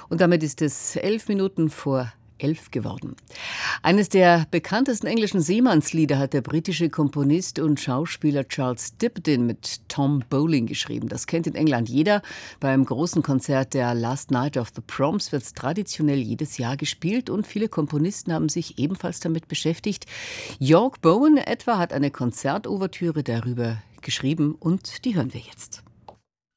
Und damit ist es 11 Minuten vor 11 geworden. Eines der bekanntesten englischen Seemannslieder hat der britische Komponist und Schauspieler Charles Dibdin mit Tom Bowling geschrieben. Das kennt in England jeder. Beim großen Konzert der Last Night of the Proms wird es traditionell jedes Jahr gespielt und viele Komponisten haben sich ebenfalls damit beschäftigt. York Bowen etwa hat eine Konzertouvertüre darüber geschrieben und die hören wir jetzt.